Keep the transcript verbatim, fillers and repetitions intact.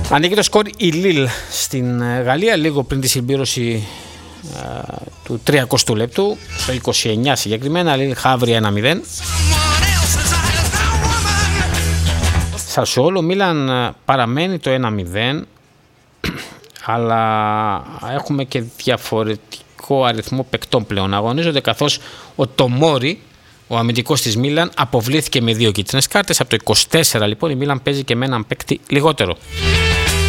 Ανοίγει το σκορ η Λίλ στην Γαλλία λίγο πριν τη συμπλήρωση α, του τριακοστού λεπτού, στο είκοσι εννιά συγκεκριμένα. Λίλ Χαύρι ένα μηδέν. Σασουόλο Μίλαν παραμένει το ένα μηδέν, αλλά έχουμε και διαφορετικό αριθμό παικτών πλέον αγωνίζονται, καθώς ο Τομόρι, ο αμυντικός της Μίλαν, αποβλήθηκε με δύο κίτρινες κάρτες. Από το είκοσι τέσσερα λοιπόν η Μίλαν παίζει και με έναν παίκτη λιγότερο.